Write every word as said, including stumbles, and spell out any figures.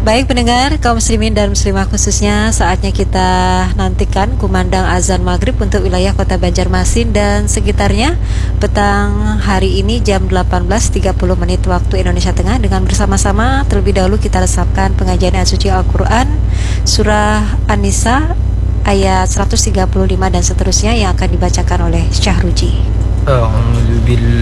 Baik pendengar, kaum muslimin dan muslimah khususnya, saatnya kita nantikan kumandang azan maghrib untuk wilayah kota Banjarmasin dan sekitarnya petang hari ini jam delapan belas tiga puluh menit waktu Indonesia Tengah. Dengan bersama-sama terlebih dahulu kita resapkan pengajian ayat suci Al-Quran Surah An-Nisa ayat seratus tiga puluh lima dan seterusnya yang akan dibacakan oleh Syahruji. A'udzu billahi